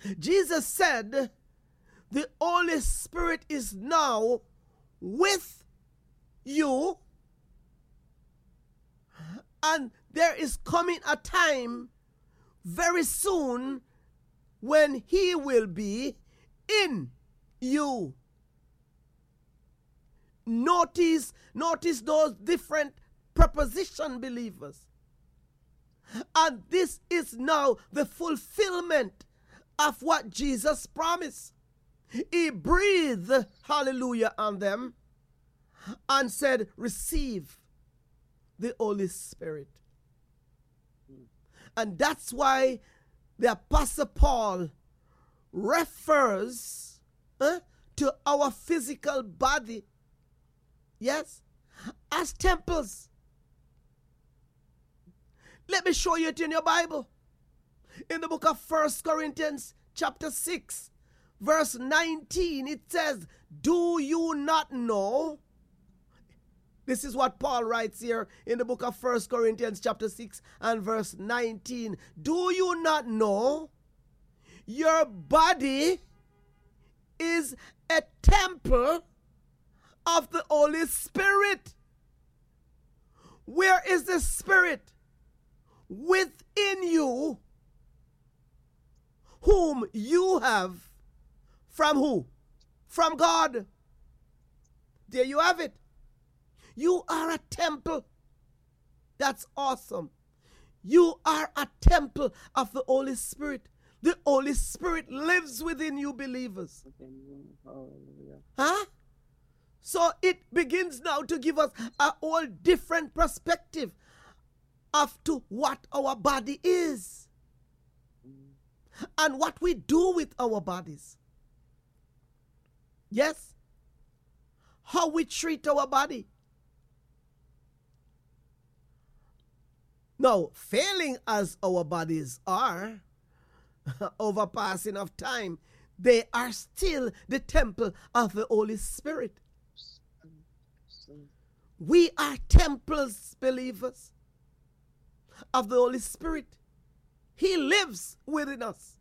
Jesus said, the Holy Spirit is now with you, and there is coming a time very soon when he will be in you. Notice those different preposition, believers. And this is now the fulfillment of what Jesus promised. He breathed, hallelujah, on them and said, receive the Holy Spirit. And that's why the Apostle Paul refers to our physical body, yes, as temples. Let me show you it in your Bible. In the book of 1 Corinthians chapter 6, verse 19, it says, do you not know? This is what Paul writes here in the book of 1 Corinthians chapter 6 and verse 19. Do you not know your body is a temple of the Holy Spirit? Where is the Spirit? Within you, whom you have from who? From God. There you have it. You are a temple. That's awesome. You are a temple of the Holy Spirit. The Holy Spirit lives within you, believers. Huh? So it begins now to give us a whole different perspective of to what our body is and what we do with our bodies. Yes? How we treat our body. Now, failing as our bodies are, over passing of time, they are still the temple of the Holy Spirit. We are temples, believers, of the Holy Spirit. He lives within us.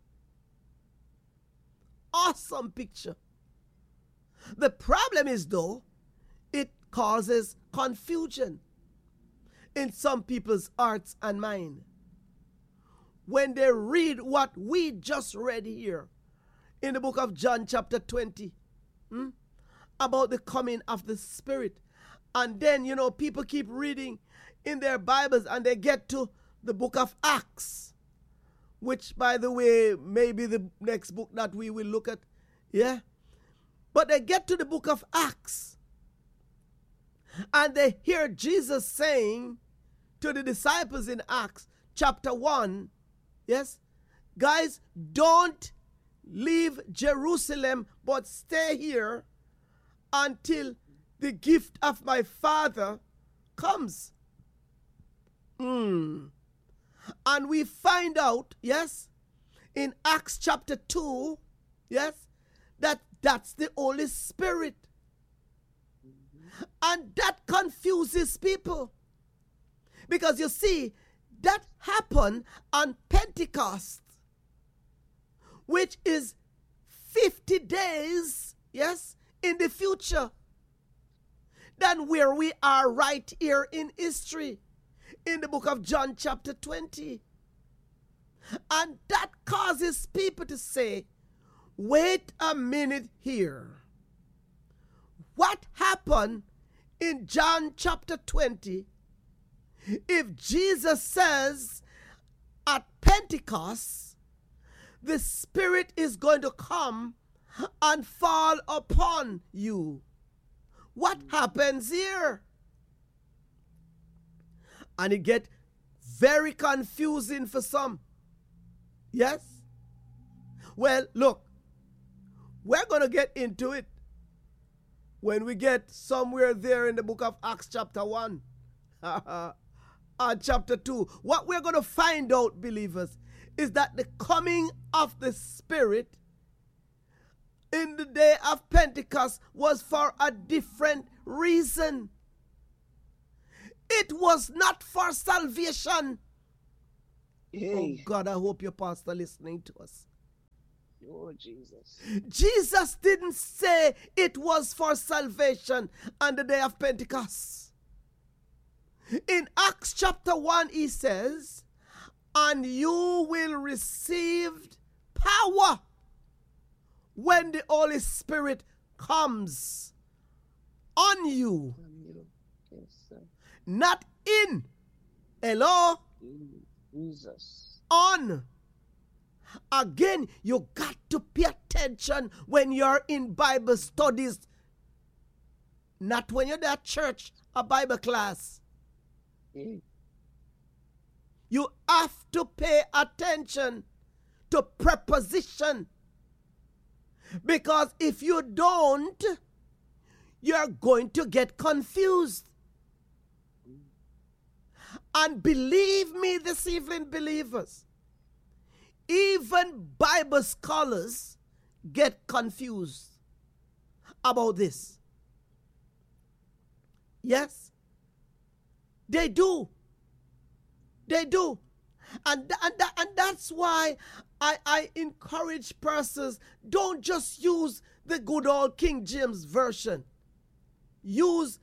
Awesome picture. The problem is, though, it causes confusion in some people's hearts and mind when they read what we just read here in the book of John chapter 20 about the coming of the Spirit. And then, people keep reading in their Bibles and they get to the book of Acts, which, by the way, may be the next book that we will look at. Yeah? But they get to the book of Acts and they hear Jesus saying to the disciples in Acts chapter 1, yes, guys, don't leave Jerusalem, but stay here until the gift of my Father comes. And we find out, yes, in Acts chapter 2, yes, that's the Holy Spirit. And that confuses people. Because you see, that happened on Pentecost, which is 50 days, yes, in the future than where we are right here in history, in the book of John chapter 20. And that causes people to say, wait a minute here. What happened in John chapter 20 if Jesus says at Pentecost the Spirit is going to come and fall upon you? What happens here? And it gets very confusing for some. Yes? Well, look, we're going to get into it when we get somewhere there in the book of Acts chapter 1 and chapter 2. What we're going to find out, believers, is that the coming of the Spirit in the day of Pentecost was for a different reason. It was not for salvation. Hey. Oh God, I hope your pastor listening to us. Oh, Jesus. Jesus didn't say it was for salvation on the day of Pentecost. In Acts chapter 1, he says, and you will receive power when the Holy Spirit comes on you. Yes, sir. Not in. Hello? Jesus. On. Again, you got to pay attention when you're in Bible studies. Not when you're at church or Bible class. You have to pay attention to preposition. Because if you don't, you're going to get confused. And believe me this evening, believers, even Bible scholars get confused about this. Yes, they do. They do. And that's why I encourage persons, don't just use the good old King James Version. Use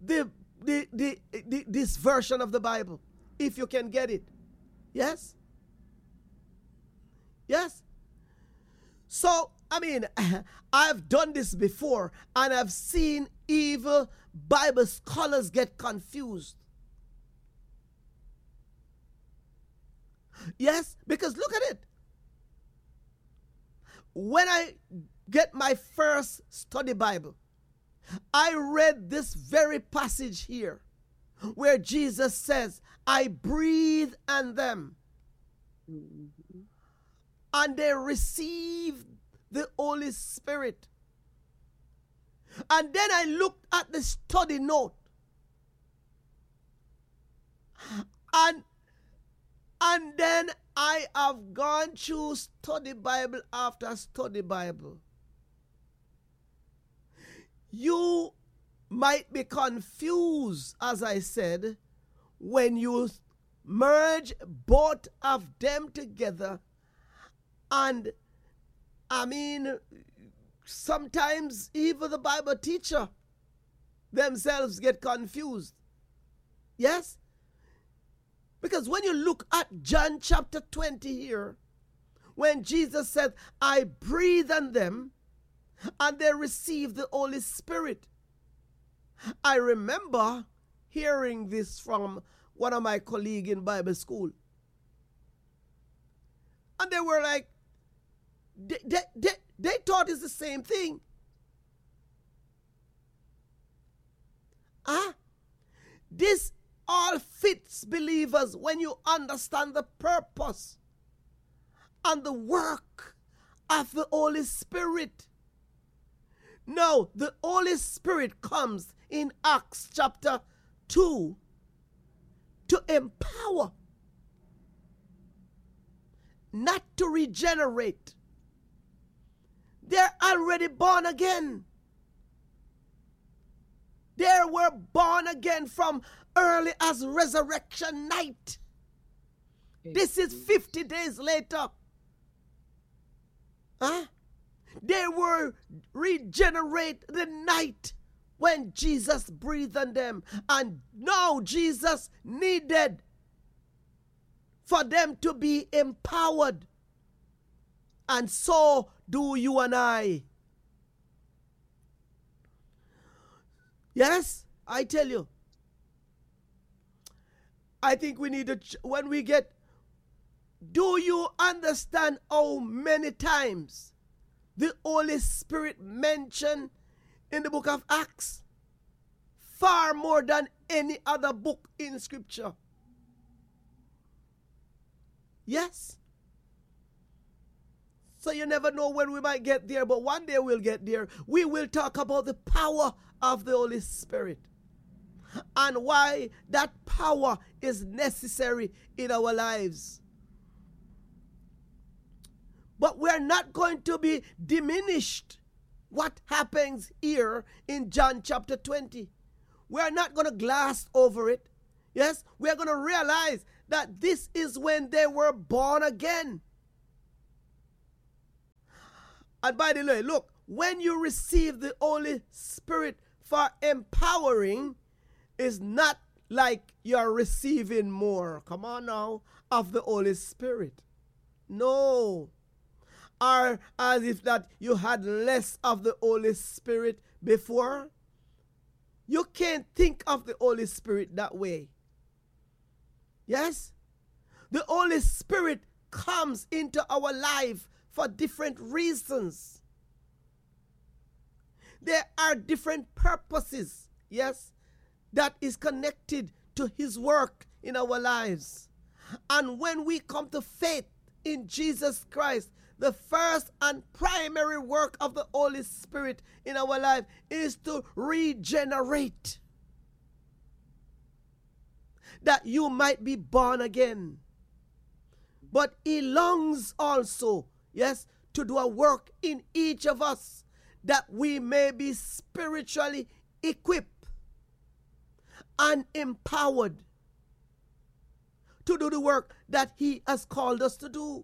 this version of the Bible, if you can get it. Yes? Yes? So, I mean, I've done this before, and I've seen even Bible scholars get confused. Yes? Because look at it. When I get my first study Bible, I read this very passage here where Jesus says, I breathe on them and they receive the Holy Spirit. And then I looked at the study note, and then I have gone through study Bible after study Bible. You might be confused, as I said, when you merge both of them together. And I mean, sometimes even the Bible teacher themselves get confused. Yes? Because when you look at John chapter 20 here, when Jesus said, I breathe on them, and they receive the Holy Spirit. I remember hearing this from one of my colleagues in Bible school. And they were like, they thought it's the same thing. This all fits, believers, when you understand the purpose and the work of the Holy Spirit. Now, the Holy Spirit comes in Acts chapter 2 to empower, not to regenerate. They're already born again. They were born again from early as resurrection night. This is 50 days later. They were regenerate the night when Jesus breathed on them. And now Jesus needed for them to be empowered. And so do you and I. Yes, I tell you. I think we need to, when we get, do you understand how many times the Holy Spirit mentioned in the book of Acts? Far more than any other book in Scripture. Yes. So you never know when we might get there, but one day we'll get there. We will talk about the power of the Holy Spirit and why that power is necessary in our lives. But we're not going to be diminished what happens here in John chapter 20. We're not going to glass over it. Yes, we're going to realize that this is when they were born again. And by the way, look, when you receive the Holy Spirit for empowering, it's not like you're receiving more. Come on now, of the Holy Spirit. No. Or as if that you had less of the Holy Spirit before. You can't think of the Holy Spirit that way. Yes? The Holy Spirit comes into our life for different reasons. There are different purposes, yes, that is connected to His work in our lives. And when we come to faith in Jesus Christ, the first and primary work of the Holy Spirit in our life is to regenerate, that you might be born again. But He longs also, yes, to do a work in each of us, that we may be spiritually equipped and empowered to do the work that He has called us to do.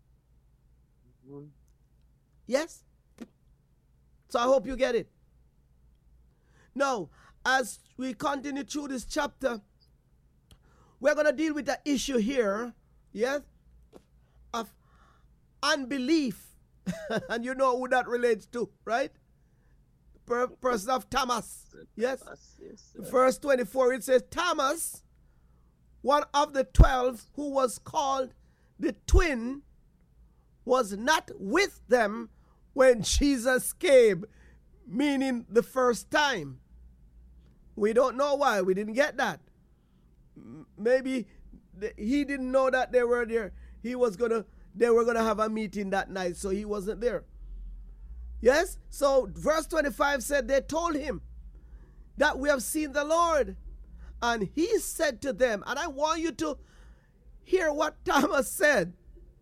Yes? So I hope you get it. Now, as we continue through this chapter, we're going to deal with the issue here, yes, of unbelief. And you know who that relates to, right? Person of Thomas. Yes? Verse 24, it says, Thomas, one of the 12, who was called the twin, was not with them when Jesus came, meaning the first time. We don't know why. We didn't get that. Maybe he didn't know that they were there. They were going to have a meeting that night, so he wasn't there. Yes? So verse 25 said they told him that we have seen the Lord. And he said to them, and I want you to hear what Thomas said.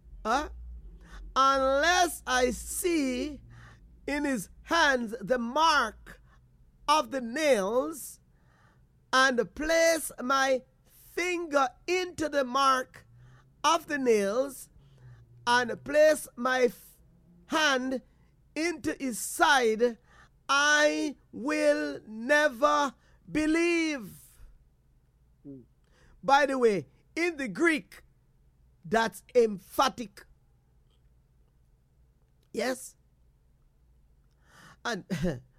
Unless I see in his hands the mark of the nails, and place my finger into the mark of the nails, and place my hand into his side, I will never believe. By the way, in the Greek, that's emphatic. Yes? And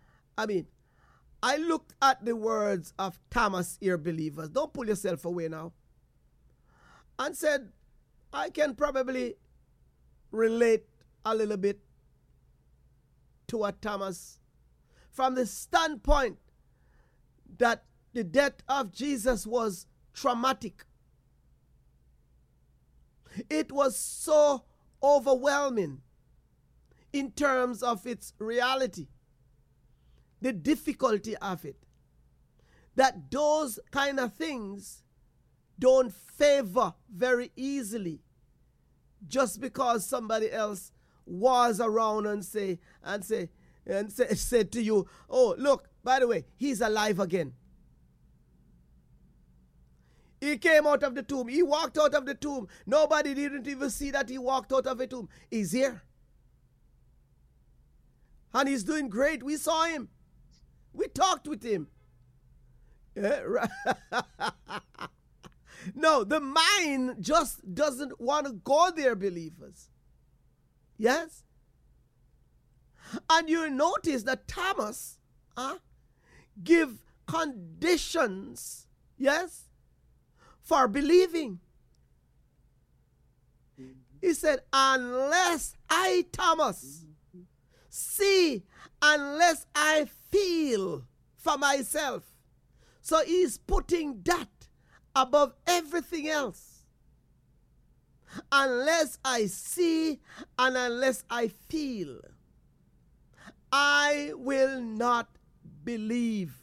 I looked at the words of Thomas here, believers. Don't pull yourself away now. And said, I can probably relate a little bit to what Thomas, from the standpoint that the death of Jesus was traumatic. It was so overwhelming in terms of its reality, the difficulty of it, that those kind of things don't favor very easily just because somebody else was around and said to you, oh, look, by the way, he's alive again. He came out of the tomb. He walked out of the tomb. Nobody didn't even see that he walked out of the tomb. He's here. And he's doing great. We saw him. We talked with him. Yeah, right. No, the mind just doesn't want to go there, believers. Yes? And you notice that Thomas give conditions, yes, for believing. He said, unless I, Thomas, see, unless I feel for myself. So he's putting that above everything else. Unless I see and unless I feel, I will not believe.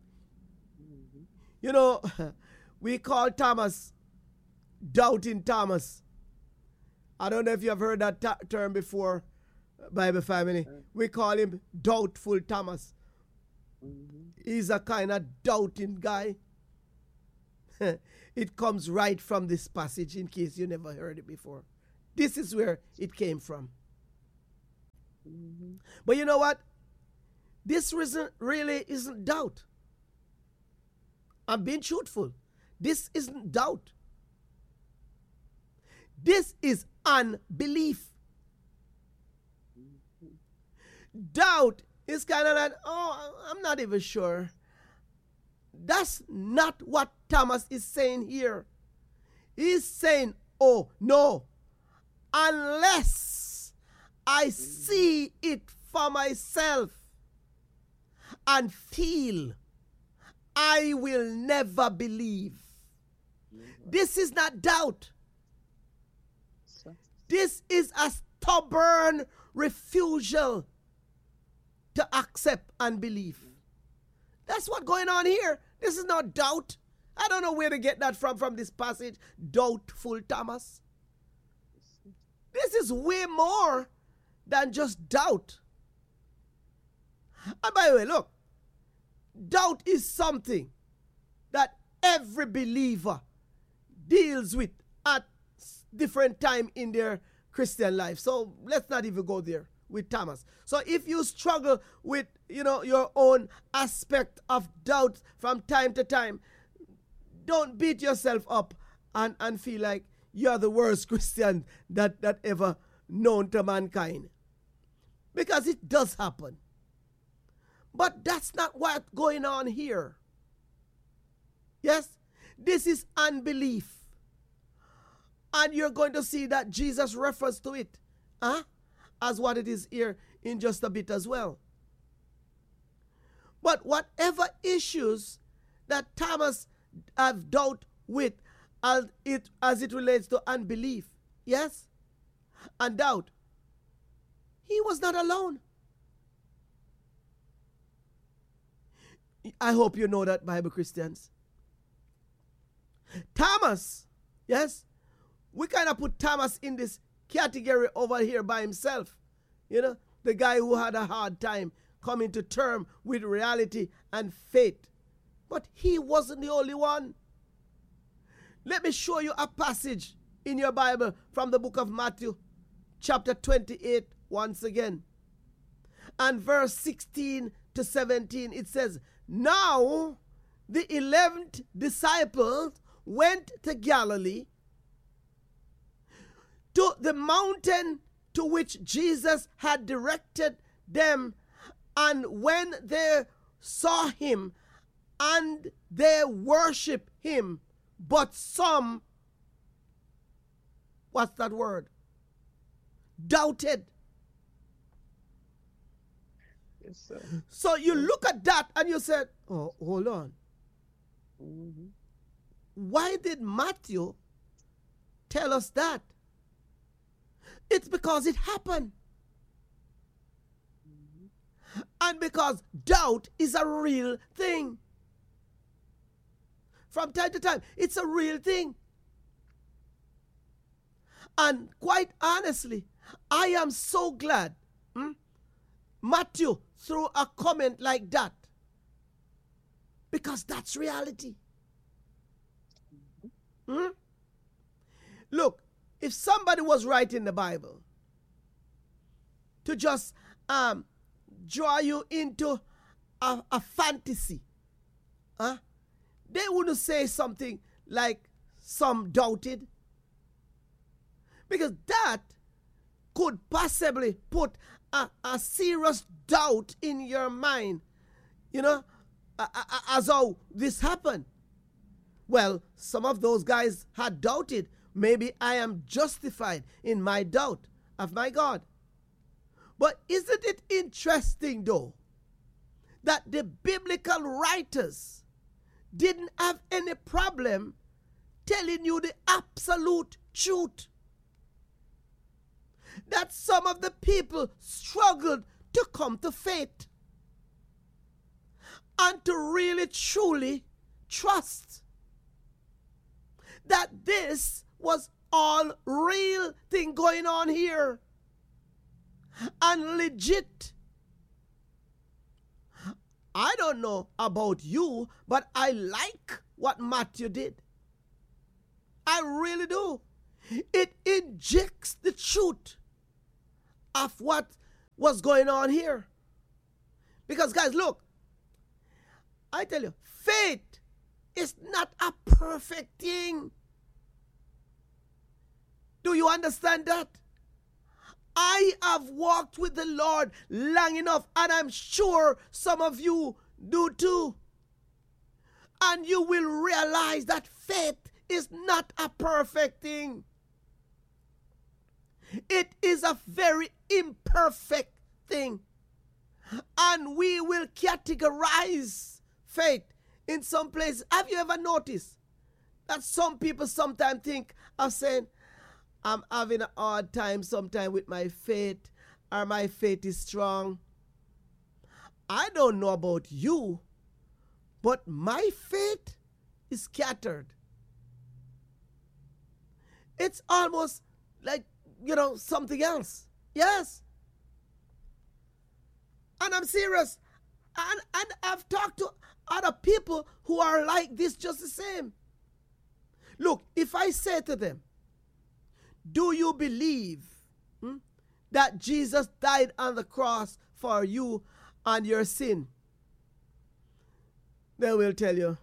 You know, we call Thomas Doubting Thomas. I don't know if you have heard that term before, Bible family. We call him Doubtful Thomas. He's a kind of doubting guy. It comes right from this passage, in case you never heard it before. This is where it came from. Mm-hmm. But you know what? This reason really isn't doubt. I'm being truthful. This isn't doubt. This is unbelief. Doubt is kind of like, oh, I'm not even sure. That's not what Thomas is saying here. He's saying, oh, no, unless I see it for myself and feel, I will never believe. This is not doubt. This is a stubborn refusal to accept and believe. That's what's going on here. This is not doubt. I don't know where to get that from this passage. Doubtful Thomas. This is way more than just doubt. And by the way, look, doubt is something that every believer deals with at different time in their Christian life. So let's not even go there with Thomas. So if you struggle with, your own aspect of doubt from time to time, don't beat yourself up and feel like you're the worst Christian that ever known to mankind. Because it does happen. But that's not what's going on here. Yes? This is unbelief. And you're going to see that Jesus refers to it as what it is here in just a bit as well. But whatever issues that Thomas have doubt with as it relates to unbelief, yes, and doubt, he was not alone. I hope you know that, Bible Christians. Thomas, yes, we kind of put Thomas in this category over here by himself. The guy who had a hard time coming to terms with reality and faith. But he wasn't the only one. Let me show you a passage in your Bible from the book of Matthew, chapter 28, once again. And verse 16 to 17, it says, Now the 11th disciples went to Galilee, to the mountain to which Jesus had directed them. And when they saw him, and they worshiped him, but some, what's that word? Doubted. Yes, sir. So you look at that and you said, oh, hold on. Mm-hmm. Why did Matthew tell us that? It's because it happened. And because doubt is a real thing. From time to time, it's a real thing. And quite honestly, I am so glad Matthew threw a comment like that. Because that's reality. Look, if somebody was writing the Bible to just draw you into a fantasy, they wouldn't say something like some doubted. Because that could possibly put a serious doubt in your mind, as how this happened. Well, some of those guys had doubted. Maybe I am justified in my doubt of my God. But isn't it interesting, though, that the biblical writers didn't have any problem telling you the absolute truth? That some of the people struggled to come to faith and to really truly trust that this was all real thing going on here and legit. I don't know about you, but I like what Matthew did. I really do. It injects the truth of what what's going on here. Because, guys, look, I tell you, faith is not a perfect thing. Do you understand that? I have walked with the Lord long enough, and I'm sure some of you do too. And you will realize that faith is not a perfect thing. It is a very imperfect thing. And we will categorize faith in some places. Have you ever noticed that some people sometimes think of saying, I'm having a hard time sometimes with my faith, or my faith is strong? I don't know about you, but my faith is scattered. It's almost like, something else. Yes. And I'm serious. And I've talked to other people who are like this just the same. Look, if I say to them, do you believe that Jesus died on the cross for you and your sin? They will tell you,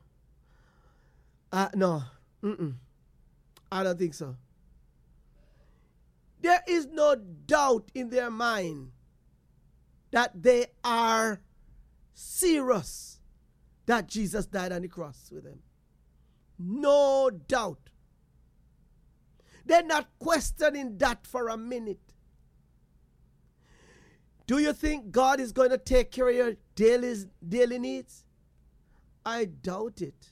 no, I don't think so. There is no doubt in their mind that they are serious that Jesus died on the cross with them. No doubt. They're not questioning that for a minute. Do you think God is going to take care of your daily needs? I doubt it.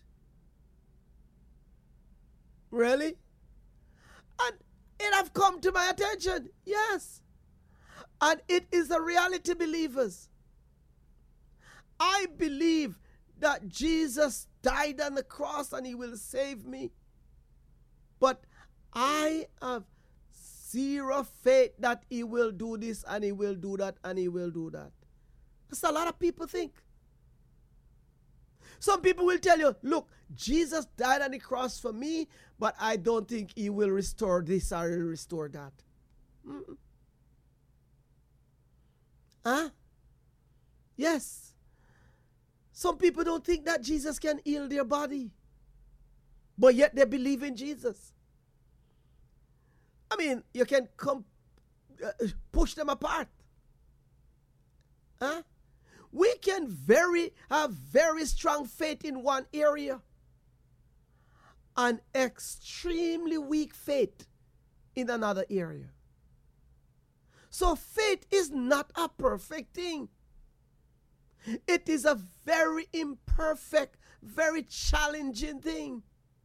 Really? And it have come to my attention. Yes. And it is a reality, believers. I believe that Jesus died on the cross and he will save me. But I have zero faith that he will do this and he will do that and he will do that. That's a lot of people think. Some people will tell you, look, Jesus died on the cross for me, but I don't think he will restore this or restore that. Huh? Yes. Some people don't think that Jesus can heal their body, but yet they believe in Jesus. I mean, you can push them apart. Huh? We can have very strong faith in one area and extremely weak faith in another area. So faith is not a perfect thing. It is a very imperfect, very challenging thing.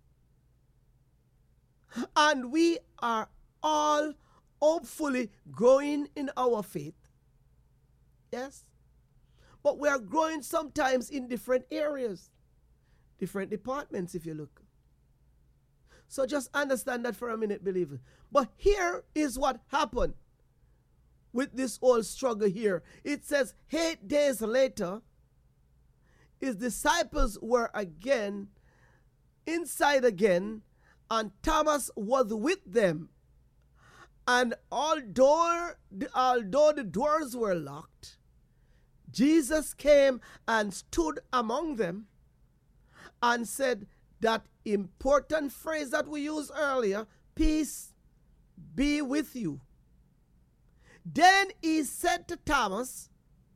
And we are all hopefully growing in our faith. Yes? But we are growing sometimes in different areas, different departments if you look. So just understand that for a minute, believer. But here is what happened with this whole struggle here. It says 8 days later, his disciples were again inside again, and Thomas was with them. And although the doors were locked, Jesus came and stood among them and said that important phrase that we used earlier, peace be with you. Then he said to Thomas,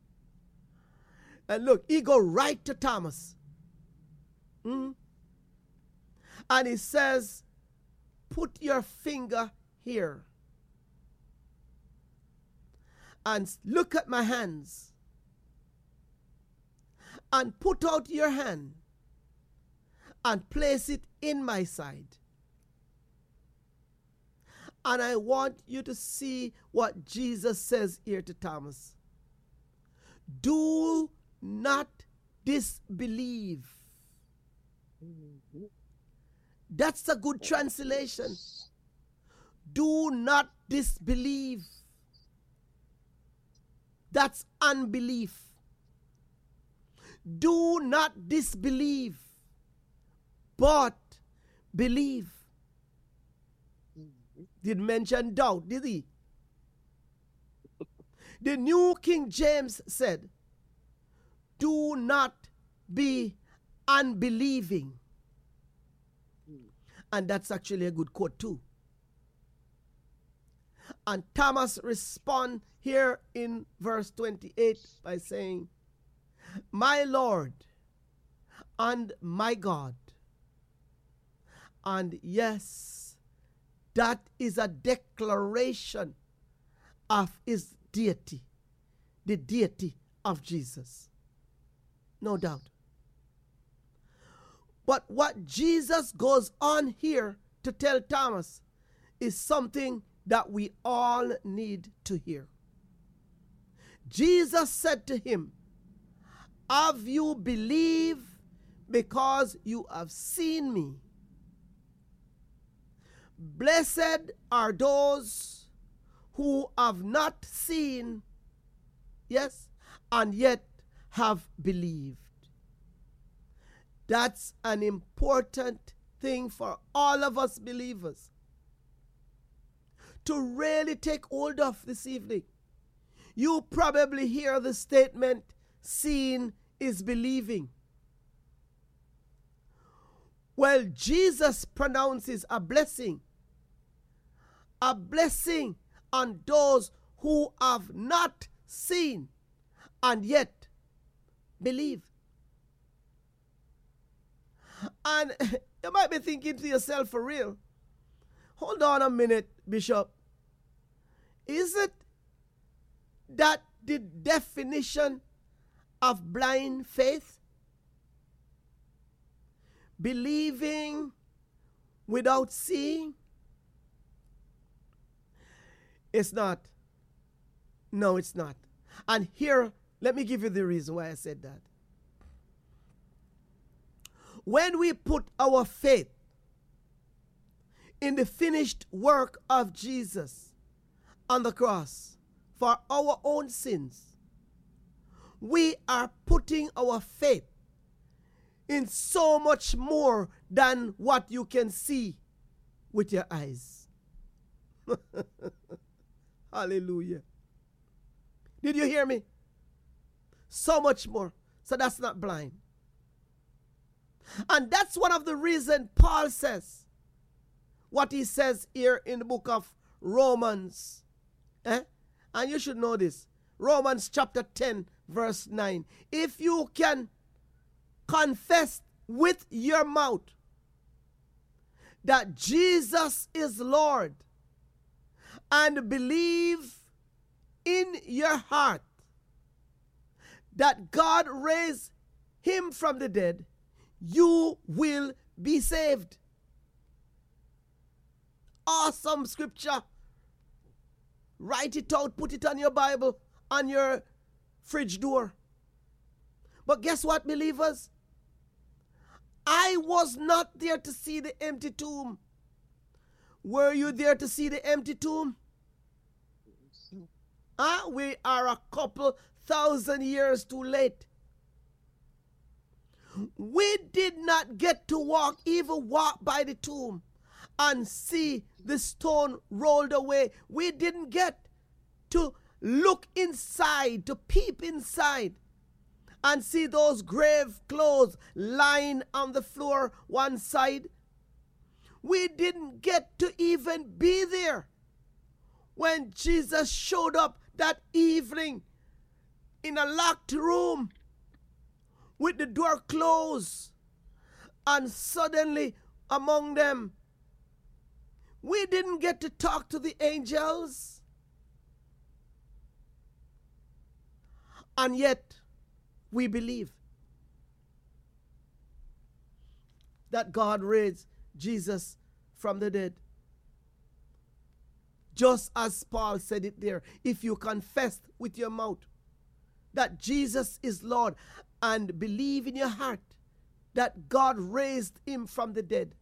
and look, he go right to Thomas. And he says, put your finger here and look at my hands. And put out your hand and place it in my side. And I want you to see what Jesus says here to Thomas. Do not disbelieve. That's a good translation. Do not disbelieve. That's unbelief. Do not disbelieve, but believe. Didn't mention doubt, did he? The New King James said, do not be unbelieving. And that's actually a good quote too. And Thomas responds here in verse 28 by saying, my Lord and my God. And yes, that is a declaration of his deity, the deity of Jesus. No doubt. But what Jesus goes on here to tell Thomas is something that we all need to hear. Jesus said to him, have you believed because you have seen me? Blessed are those who have not seen, yes, and yet have believed. That's an important thing for all of us believers to really take hold of this evening. You probably hear the statement, seeing is believing. Well, Jesus pronounces a blessing on those who have not seen and yet believe. And you might be thinking to yourself, for real, hold on a minute, Bishop. Is it that the definition of blind faith? Believing without seeing? It's not. No, it's not. And here, let me give you the reason why I said that. When we put our faith in the finished work of Jesus on the cross for our own sins, we are putting our faith in so much more than what you can see with your eyes. Hallelujah. Did you hear me? So much more. So that's not blind. And that's one of the reasons Paul says what he says here in the book of Romans. And you should know this. Romans chapter 10 verse 9. If you can confess with your mouth that Jesus is Lord and believe in your heart that God raised him from the dead, you will be saved. Awesome scripture. Write it out, put it on your Bible, on your fridge door. But guess what, believers? I was not there to see the empty tomb. Were you there to see the empty tomb? We are a couple thousand years too late. We did not get to even walk by the tomb and see the stone rolled away. We didn't get to look inside, to peep inside and see those grave clothes lying on the floor one side. We didn't get to even be there when Jesus showed up that evening in a locked room with the door closed, and suddenly among them, we didn't get to talk to the angels. And yet, we believe that God raised Jesus from the dead. Just as Paul said it there, if you confess with your mouth that Jesus is Lord and believe in your heart that God raised him from the dead,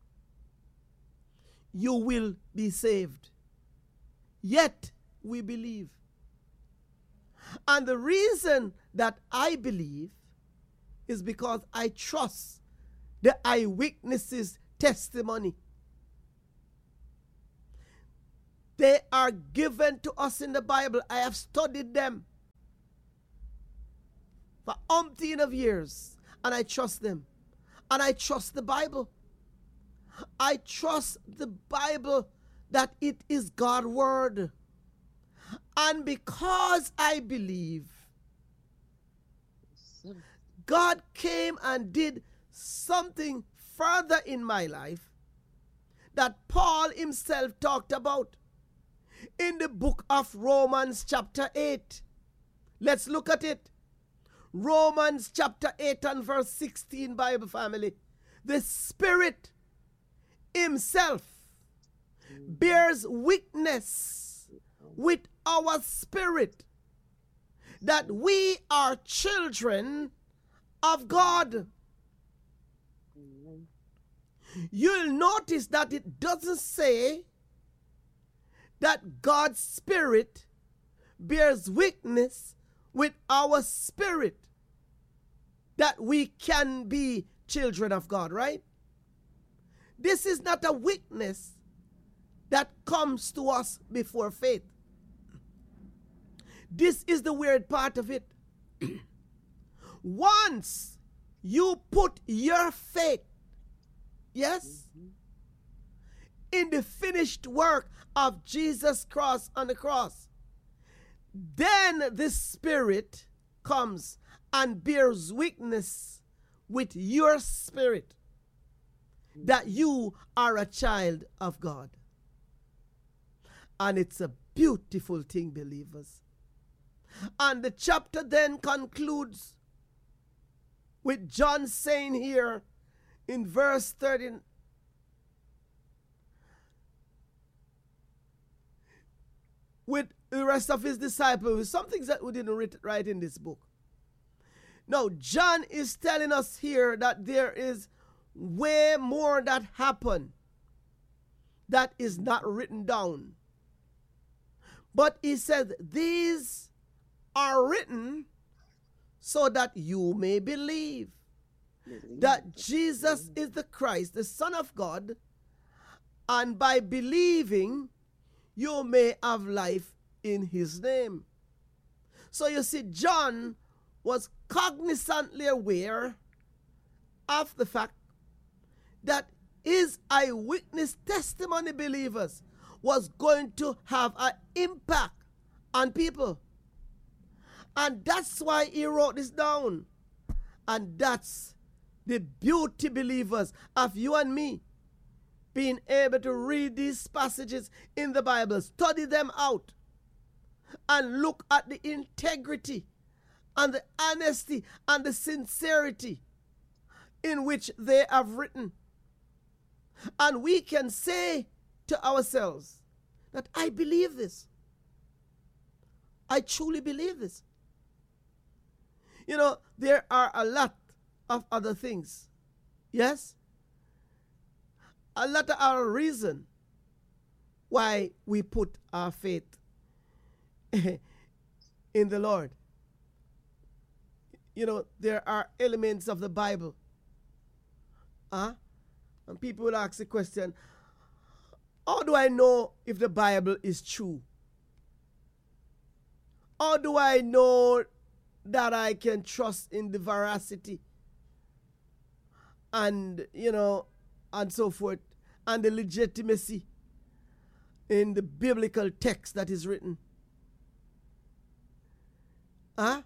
you will be saved. Yet we believe. And the reason that I believe is because I trust the eyewitnesses' testimony. They are given to us in the Bible. I have studied them for umpteen of years, and I trust them. And I trust the Bible. I trust the Bible that it is God's word. And because I believe, God came and did something further in my life that Paul himself talked about in the book of Romans chapter 8. Let's look at it. Romans chapter 8 and verse 16, Bible family. The Spirit himself bears witness with our spirit that we are children of God. You'll notice that it doesn't say that God's Spirit bears witness with our spirit that we can be children of God, right? This is not a witness that comes to us before faith. This is the weird part of it. Once you put your faith, yes, in the finished work of Jesus Christ on the cross, then the Spirit comes and bears witness with your spirit that you are a child of God. And it's a beautiful thing, believers. And the chapter then concludes with John saying here in verse 13, with the rest of his disciples, some things that we didn't write in this book. Now, John is telling us here that there is way more that happened that is not written down. But he said, these are written so that you may believe that Jesus is the Christ, the Son of God, and by believing, you may have life in his name. So you see, John was cognizantly aware of the fact that his eyewitness testimony, believers, was going to have an impact on people. And that's why he wrote this down. And that's the beauty, believers, of you and me being able to read these passages in the Bible, study them out, and look at the integrity and the honesty and the sincerity in which they have written. And we can say to ourselves that I believe this. I truly believe this. You know, there are a lot of other things. Yes? A lot of our reason why we put our faith in the Lord. You know, there are elements of the Bible. And people will ask the question, how do I know if the Bible is true? How do I know that I can trust in the veracity and, you know, and so forth, and the legitimacy in the biblical text that is written? I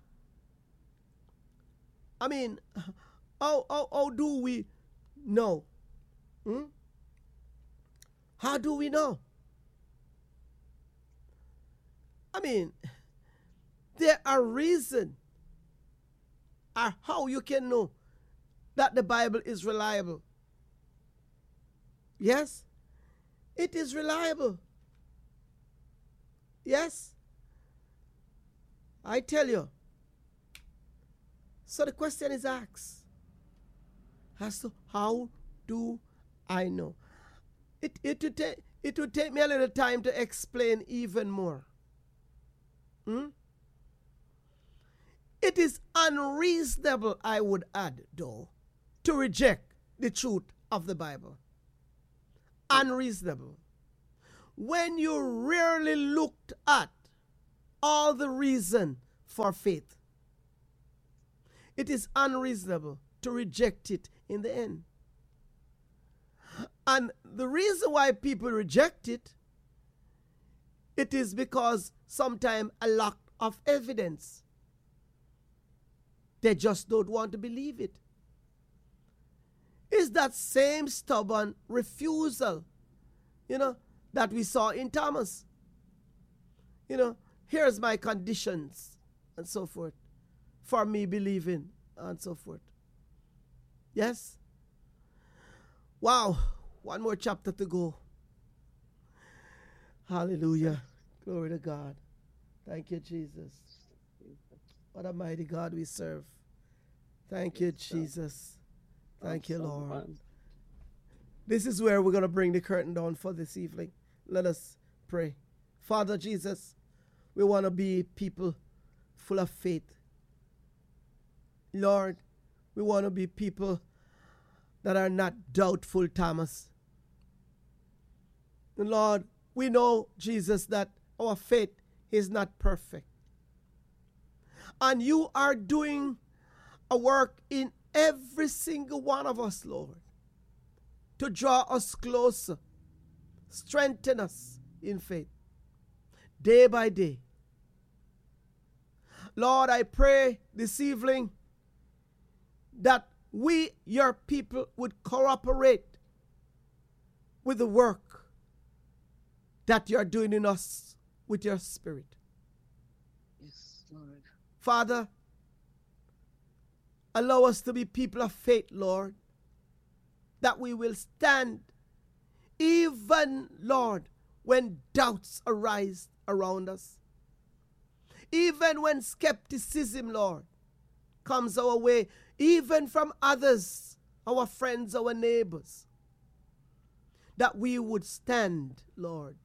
mean, how do we know? How do we know? I mean, there are reasons how you can know that the Bible is reliable. Yes, it is reliable. Yes, I tell you. So the question is asked as to how do I know? It would take me a little time to explain even more. It is unreasonable, I would add, though, to reject the truth of the Bible. Unreasonable. when you rarely looked at all the reason for faith, it is unreasonable to reject it in the end. And the reason why people reject it, it is because sometimes a lack of evidence. They just don't want to believe it. It's that same stubborn refusal, that we saw in Thomas. Here's my conditions, and so forth, for me believing, and so forth. Yes? Wow, one more chapter to go. Hallelujah. Glory to God. Thank you, Jesus. What a mighty God we serve. Thank you, Jesus. Thank you, Lord. This is where we're going to bring the curtain down for this evening. Let us pray. Father Jesus, we want to be people full of faith. Lord, we want to be people that are not doubtful, Thomas. And Lord, we know, Jesus, that our faith is not perfect. And you are doing a work in every single one of us, Lord, to draw us closer, strengthen us in faith, day by day. Lord, I pray this evening that we, your people, would cooperate with the work that you're doing in us with your Spirit. Yes, Lord. Father, allow us to be people of faith, Lord, that we will stand even, Lord, when doubts arise around us. Even when skepticism, Lord, comes our way, even from others, our friends, our neighbors, that we would stand, Lord.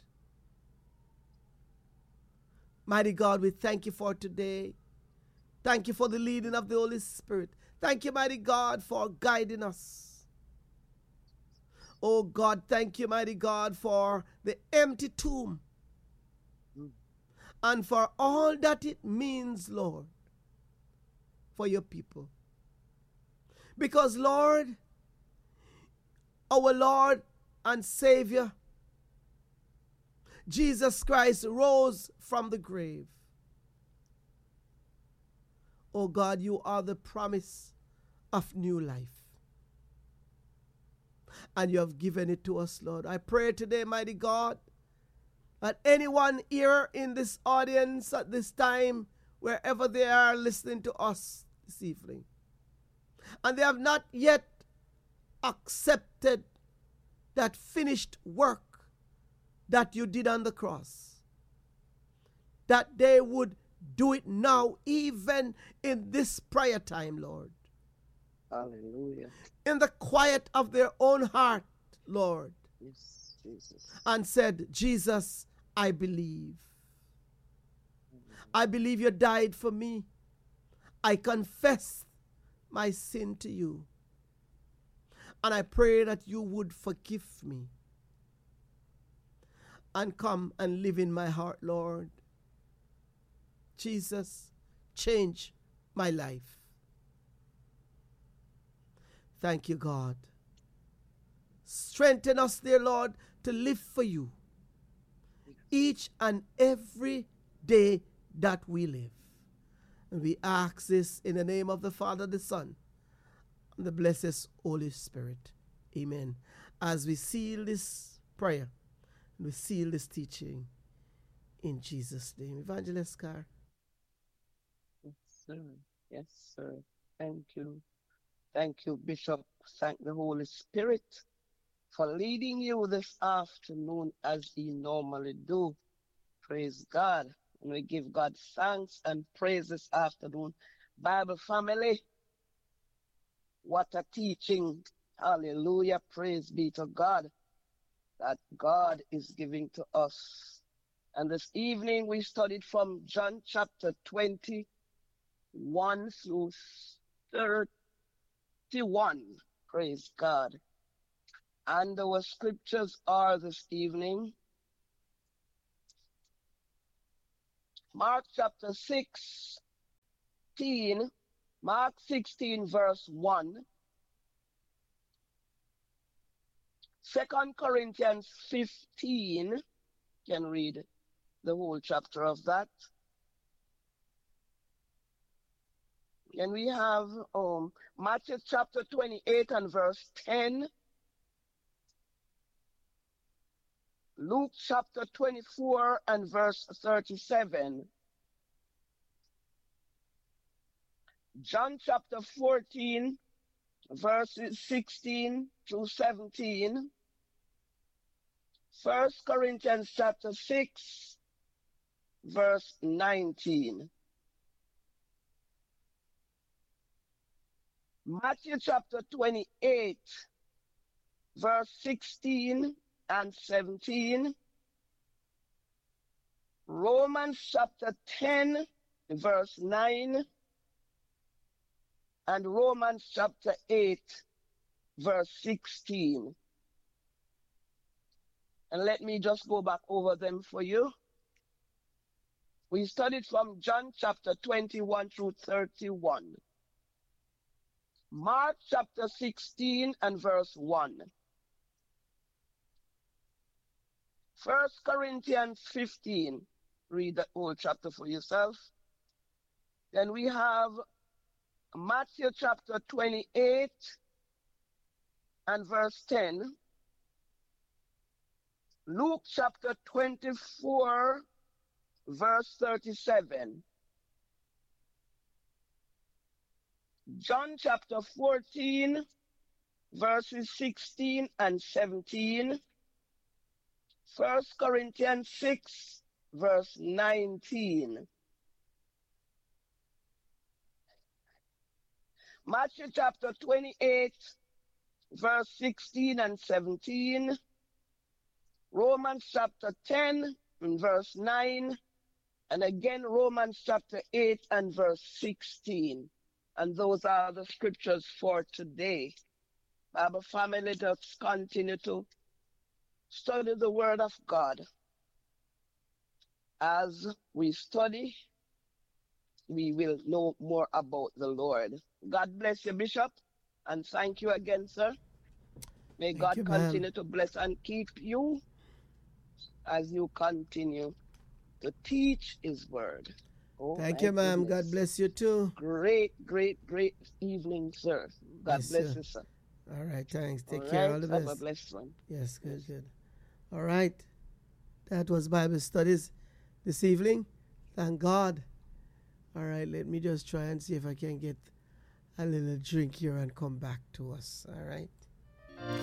Mighty God, we thank you for today. Thank you for the leading of the Holy Spirit. Thank you, mighty God, for guiding us. Oh God, thank you, mighty God, for the empty tomb and for all that it means, Lord, for your people. Because, Lord, our Lord and Savior, Jesus Christ, rose from the grave. Oh God, you are the promise of new life. And you have given it to us, Lord. I pray today, mighty God, that anyone here in this audience at this time, wherever they are listening to us this evening, and they have not yet accepted that finished work that you did on the cross, that they would do it now, even in this prayer time, Lord. Hallelujah. In the quiet of their own heart, Lord. Yes, Jesus. And said, Jesus, I believe. I believe you died for me. I confess my sin to you. And I pray that you would forgive me and come and live in my heart, Lord. Jesus, change my life. Thank you, God. Strengthen us, dear Lord, to live for you each and every day that we live. And we ask this in the name of the Father, the Son, and the blessed Holy Spirit. Amen. As we seal this prayer, and we seal this teaching in Jesus' name. Evangelist Carr. Yes, sir. Yes, sir. Thank you. Thank you, Bishop. Thank the Holy Spirit for leading you this afternoon as he normally do. Praise God. And we give God thanks and praise this afternoon. Bible family, what a teaching. Hallelujah. Praise be to God that God is giving to us. And this evening we studied from John chapter 20, 1 through 31. Praise God. And our scriptures are this evening Mark chapter 16, Mark 16 verse 1. 2 Corinthians 15, you can read the whole chapter of that. And we have Matthew chapter 28 and verse 10. Luke chapter 24 and verse 37. John chapter 14, verses 16 through 17. 1 Corinthians chapter 6, verse 19. Matthew chapter 28, verse 16 and 17. Romans chapter 10, verse 9. And Romans chapter 8, verse 16. And let me just go back over them for you. We studied from John chapter 21 through 31. Mark chapter 16 and verse 1. 1 Corinthians 15. Read that whole chapter for yourself. Then we have Matthew chapter 28 and verse 10. Luke chapter 24 verse 37. John chapter 14 verses 16 and 17. 1 Corinthians 6 verse 19. Matthew chapter 28 verse 16 and 17. Romans chapter 10 and verse 9. And again Romans chapter 8 and verse 16. And those are the scriptures for today. Bible family, let us continue to study the word of God. As we study, we will know more about the Lord. God bless you, Bishop, and thank you again, sir. May God continue to bless and keep you as you continue to teach his word. Oh, thank you, ma'am. God bless you too. Great evening, sir. God bless you, sir. All right, thanks. Take care. All the best. Have a blessed one. Yes, good. All right. That was Bible studies this evening. Thank God. All right, let me just try and see if I can get a little drink here and come back to us. All right.